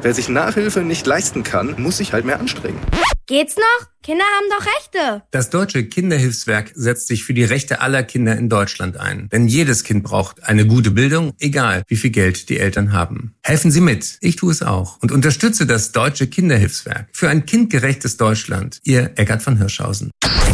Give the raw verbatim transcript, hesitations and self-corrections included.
Wer sich Nachhilfe nicht leisten kann, muss sich halt mehr anstrengen. Geht's noch? Kinder haben doch Rechte. Das Deutsche Kinderhilfswerk setzt sich für die Rechte aller Kinder in Deutschland ein. Denn jedes Kind braucht eine gute Bildung, egal wie viel Geld die Eltern haben. Helfen Sie mit. Ich tue es auch. Und unterstütze das Deutsche Kinderhilfswerk für ein kindgerechtes Deutschland. Ihr Eckart von Hirschhausen.